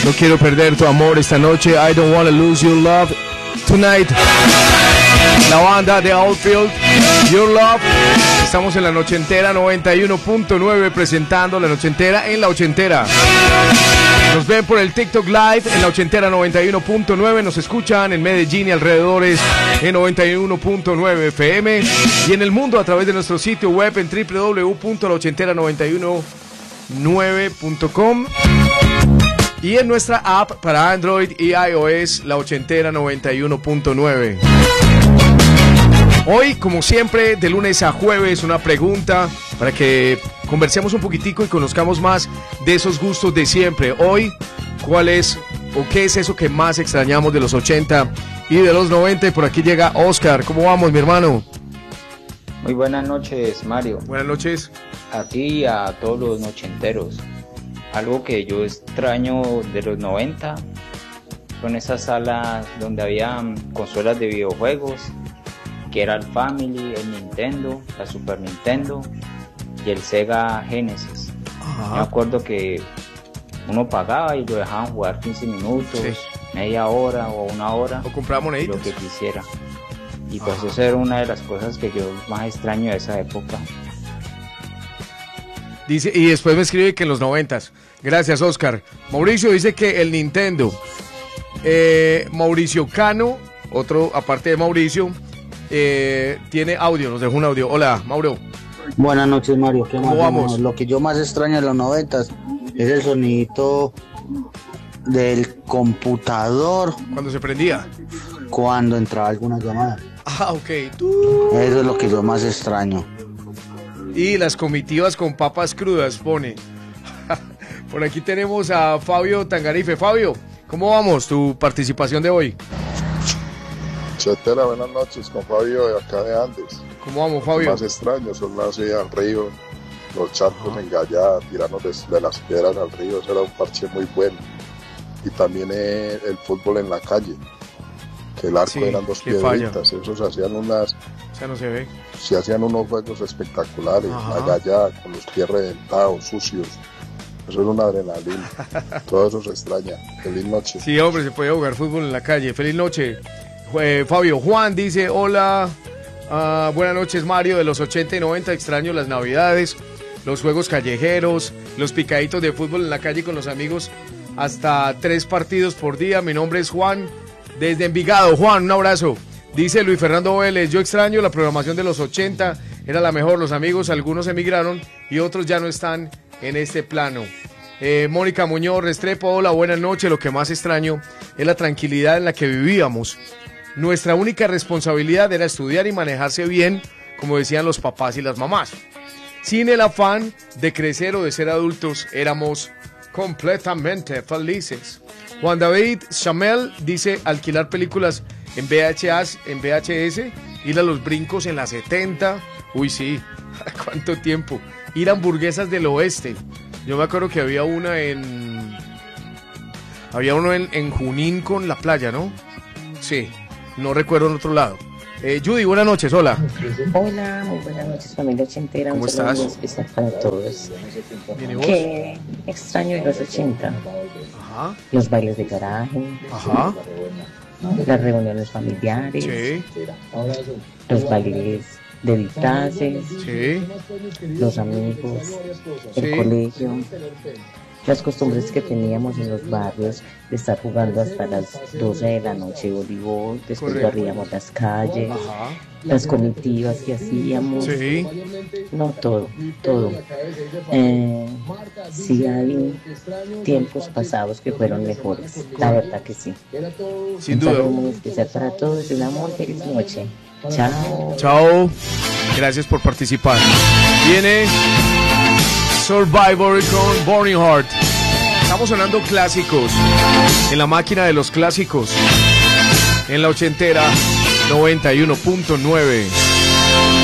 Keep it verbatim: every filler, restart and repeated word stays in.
No quiero perder tu amor esta noche. I don't wanna lose your love tonight. La banda de Outfield, Your Love. Estamos en la noche entera noventa y uno punto nueve presentando la noche entera en la ochentera. Nos ven por el TikTok Live en la ochentera noventa y uno punto nueve. Nos escuchan en Medellín y alrededores en noventa y uno punto nueve F M. Y en el mundo a través de nuestro sitio web en doble u doble u doble u punto la ochentera noventa y uno nueve punto com. Y en nuestra app para Android y iOS, la ochentera noventa y uno punto nueve. Hoy, como siempre, de lunes a jueves, una pregunta para que conversemos un poquitico y conozcamos más de esos gustos de siempre. Hoy, ¿cuál es o qué es eso que más extrañamos de los ochenta y de los noventa? Y por aquí llega Oscar. ¿Cómo vamos, mi hermano? Muy buenas noches, Mario. Buenas noches. A ti y a todos los nochenteros. Algo que yo extraño de los noventa son esas salas donde había consolas de videojuegos, que era el Family, el Nintendo, la Super Nintendo y el Sega Genesis. Ajá. Me acuerdo que uno pagaba y lo dejaban jugar quince minutos, sí, media hora o una hora, o comprar moneditas, lo que quisiera. Y pues Ajá. eso era una de las cosas que yo más extraño de esa época. Dice, y después me escribe que en los noventas. Gracias, Oscar. Mauricio dice que el Nintendo. Eh, Mauricio Cano, otro aparte de Mauricio, eh, tiene audio, nos dejó un audio. Hola, Mauro. Buenas noches, Mario. ¿Qué ¿Cómo más, vamos? Hermano? Lo que yo más extraño en los noventas es el sonidito del computador. Cuando se prendía. Cuando entraba alguna llamada. Ah, ok. Tú... Eso es lo que yo más extraño. Y las comitivas con papas crudas, pone. Por aquí tenemos a Fabio Tangarife. Fabio, ¿cómo vamos? Tu participación de hoy. Chetera, buenas noches, con Fabio de acá de Andes. ¿Cómo vamos, Fabio? Lo más extraño son las idas al río, los charcos en Gallá, tirarnos de, de las piedras al río, eso era un parche muy bueno. Y también eh, el fútbol en la calle, que el arco sí, eran dos piedritas, esos hacían unas... O sea, no se ve. Se hacían unos juegos espectaculares, Ajá. la Gallá, con los pies reventados, sucios. Eso es una adrenalina. Todo eso se extraña. Feliz noche. Sí, hombre, se podía jugar fútbol en la calle. Feliz noche. Eh, Fabio Juan dice, hola, uh, buenas noches, Mario, de los ochenta y noventa, extraño las navidades, los juegos callejeros, los picaditos de fútbol en la calle con los amigos, hasta tres partidos por día. Mi nombre es Juan, desde Envigado. Juan, un abrazo. Dice Luis Fernando Vélez, yo extraño la programación de los ochenta, era la mejor, los amigos, algunos emigraron y otros ya no están en este plano. Eh, Mónica Muñoz Restrepo, hola, buenas noches. Lo que más extraño es la tranquilidad en la que vivíamos. Nuestra única responsabilidad era estudiar y manejarse bien, como decían los papás y las mamás. Sin el afán de crecer o de ser adultos, éramos completamente felices. Juan David Chamel dice, alquilar películas en V H S, en V H S, ir a los brincos en la setenta. Uy, sí, ¿cuánto tiempo? Ir a hamburguesas del oeste. Yo me acuerdo que había una en... Había uno en, en Junín con la playa, ¿no? Sí, no recuerdo en otro lado. Eh, Judy, buenas noches, hola. Hola, muy buenas noches, familia ochentera. ¿Cómo estás? Un especial para todos. ¿Bien y vos? Qué extraño de los ochenta. Ajá. Los bailes de garaje. Ajá. Las reuniones familiares. Sí. Los bailes de disfraces. Sí. Los amigos. El Sí. colegio. Las costumbres que teníamos en los barrios de estar jugando hasta las doce de la noche voleibol, después Correcto. barríamos las calles, Ajá. las comitivas que hacíamos, Sí. no todo, todo. Eh, sí hay tiempos pasados que fueron mejores, la verdad que sí. Sin Un duda. saludo muy especial para todos y una muy feliz noche. Chao. Chao. Gracias por participar. Viene Survivor con Burning Heart. Estamos sonando clásicos en la máquina de los clásicos en la ochentera noventa y uno punto nueve.